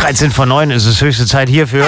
13 vor 9 ist es höchste Zeit hierfür.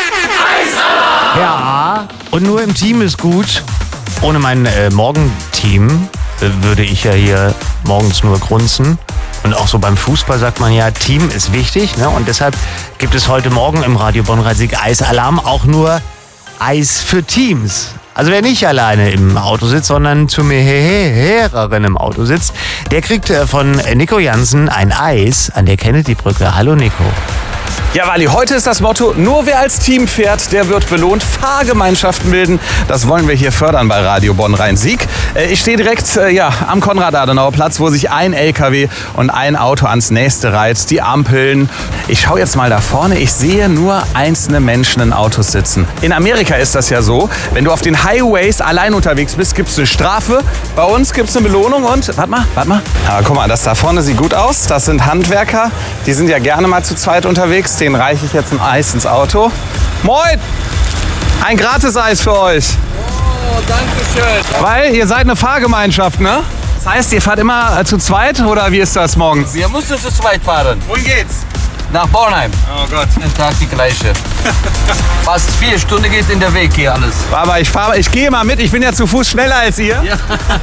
Ja, und nur im Team ist gut. Ohne mein Morgenteam würde ich ja hier morgens nur grunzen. Und auch so beim Fußball sagt man ja, Team ist wichtig. Ne? Und deshalb gibt es heute Morgen im Radio Bonn-Rhein-Sieg Eisalarm auch nur Eis für Teams. Also wer nicht alleine im Auto sitzt, sondern zu mehreren im Auto sitzt, der kriegt von Nico Jansen ein Eis an der Kennedy-Brücke. Hallo Nico. Ja, Wally, heute ist das Motto, nur wer als Team fährt, der wird belohnt. Fahrgemeinschaften bilden, das wollen wir hier fördern bei Radio Bonn-Rhein-Sieg. Ich stehe direkt am Konrad-Adenauer-Platz, wo sich ein LKW und ein Auto ans nächste reiht. Die Ampeln. Ich schaue jetzt mal da vorne, ich sehe nur einzelne Menschen in Autos sitzen. In Amerika ist das ja so, wenn du auf den Highways allein unterwegs bist, gibt es eine Strafe. Bei uns gibt es eine Belohnung und, warte mal. Aber guck mal, das da vorne sieht gut aus. Das sind Handwerker, die sind ja gerne mal zu zweit unterwegs. Den reiche ich jetzt ein Eis ins Auto. Moin! Ein Gratis-Eis für euch. Oh, danke schön. Weil ihr seid eine Fahrgemeinschaft, ne? Das heißt, ihr fahrt immer zu zweit oder wie ist das morgens? Wir müssen zu zweit fahren. Wohin geht's? Nach Bornheim. Oh Gott. Den Tag die gleiche. Fast 4 Stunden geht in der Weg hier alles. Aber ich gehe mal mit, ich bin ja zu Fuß schneller als ihr. Ja.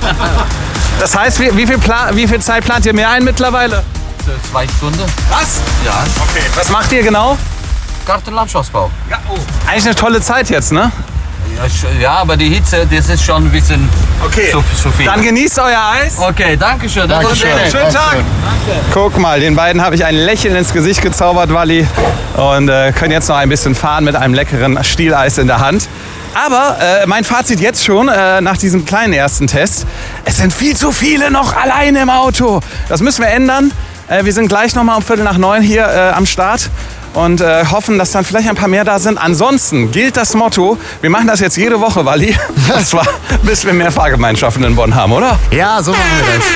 Das heißt, wie viel Zeit plant ihr mehr ein mittlerweile? 2 Stunden. Was? Ja. Okay. Was macht ihr genau? Gartenlandschaftsbau. Ja, Eigentlich eine tolle Zeit jetzt, ne? Ja, aber die Hitze, das ist schon ein bisschen zu viel. Dann genießt euer Eis. Okay, danke schön. Schönen Tag. Danke. Guck mal, den beiden habe ich ein Lächeln ins Gesicht gezaubert, Wally. Und können jetzt noch ein bisschen fahren mit einem leckeren Stieleis in der Hand. Aber mein Fazit jetzt schon, nach diesem kleinen ersten Test, es sind viel zu viele noch alleine im Auto. Das müssen wir ändern. Wir sind gleich noch mal um 8:45 hier am Start und hoffen, dass dann vielleicht ein paar mehr da sind. Ansonsten gilt das Motto, wir machen das jetzt jede Woche, Wally, bis wir mehr Fahrgemeinschaften in Bonn haben, oder? Ja, so machen wir das.